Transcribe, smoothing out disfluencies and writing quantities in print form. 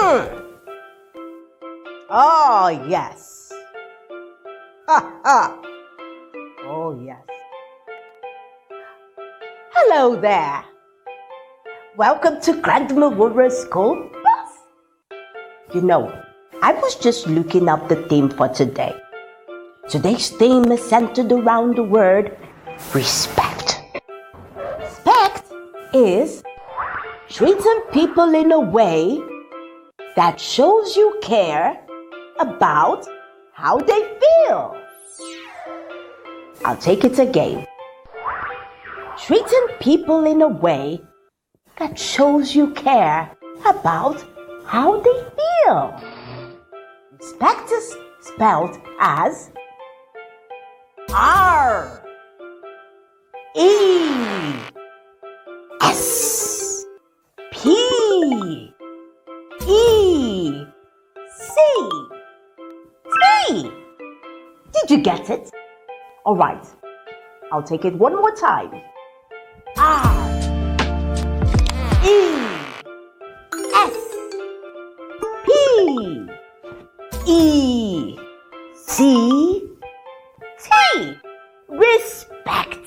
Oh, yes. Ha ha. Oh, yes. Hello there. Welcome to Grandma Wura's school bus. You know, I was just looking up the theme for today. Today's theme is centered around the word respect. Respect is treating people in a way that shows you care about how they feel. I'll take it again. Treating people in a way that shows you care about how they feel. Respect is spelled as R E S P E C T. Did you get it? All right, I'll take it one more time. R E S P E C T. Respect.